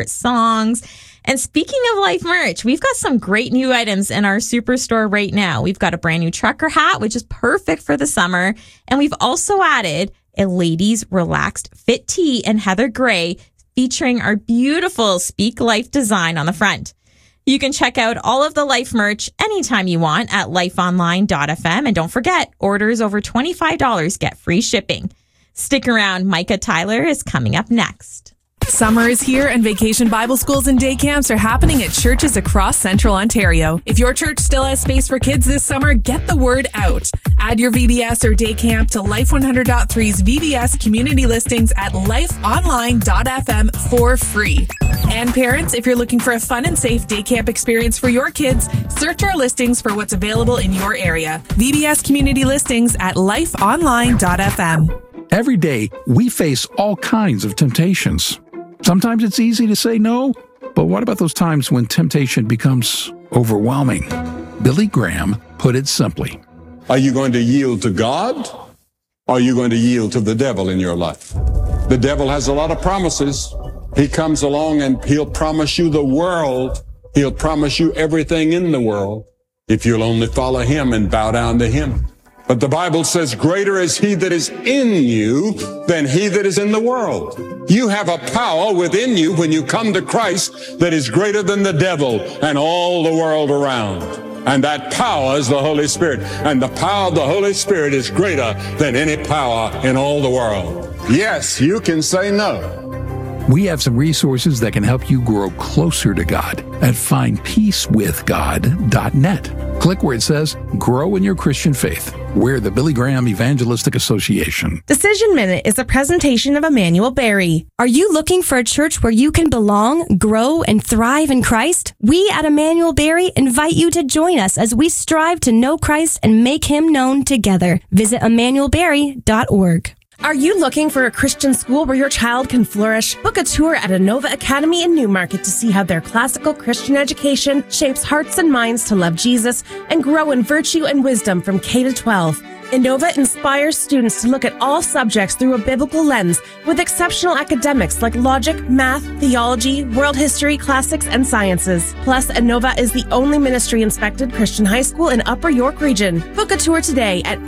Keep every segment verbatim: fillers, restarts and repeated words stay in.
songs. And speaking of Life merch, we've got some great new items in our superstore right now. We've got a brand new trucker hat, which is perfect for the summer. And we've also added a ladies relaxed fit tee in heather gray featuring our beautiful Speak Life design on the front. You can check out all of the Life merch anytime you want at life online dot f m. And don't forget, orders over twenty-five dollars get free shipping. Stick around. Micah Tyler is coming up next. Summer is here and Vacation Bible Schools and day camps are happening at churches across Central Ontario. If your church still has space for kids this summer, get the word out. Add your V B S or day camp to Life one hundred point three's V B S community listings at life online dot f m for free. And parents, if you're looking for a fun and safe day camp experience for your kids, search our listings for what's available in your area. V B S community listings at life online dot f m. Every day, we face all kinds of temptations. Sometimes it's easy to say no, but what about those times when temptation becomes overwhelming? Billy Graham put it simply. Are you going to yield to God? Or are you going to yield to the devil in your life? The devil has a lot of promises. He comes along and he'll promise you the world. He'll promise you everything in the world if you'll only follow him and bow down to him. But the Bible says, greater is he that is in you than he that is in the world. You have a power within you when you come to Christ that is greater than the devil and all the world around. And that power is the Holy Spirit. And the power of the Holy Spirit is greater than any power in all the world. Yes, you can say no. We have some resources that can help you grow closer to God at find peace with god dot net. Click where it says, Grow in Your Christian Faith. We're the Billy Graham Evangelistic Association. Decision Minute is a presentation of Emmanuel Berry. Are you looking for a church where you can belong, grow, and thrive in Christ? We at Emmanuel Berry invite you to join us as we strive to know Christ and make him known together. Visit emmanuel berry dot org. Are you looking for a Christian school where your child can flourish? Book a tour at Innova Academy in Newmarket to see how their classical Christian education shapes hearts and minds to love Jesus and grow in virtue and wisdom from K to twelve. Innova inspires students to look at all subjects through a biblical lens with exceptional academics like logic, math, theology, world history, classics, and sciences. Plus, Innova is the only ministry-inspected Christian high school in Upper York Region. Book a tour today at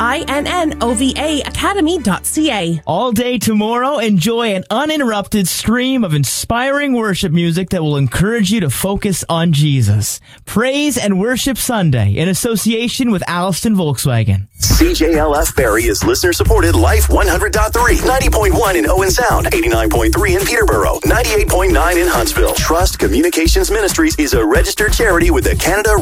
innova academy dot c a. All day tomorrow, enjoy an uninterrupted stream of inspiring worship music that will encourage you to focus on Jesus. Praise and Worship Sunday in association with Alliston Volkswagen. C J L F Barrie is listener-supported Life one hundred point three, ninety point one in Owen Sound, eighty-nine point three in Peterborough, ninety-eight point nine in Huntsville. Trust Communications Ministries is a registered charity with the Canada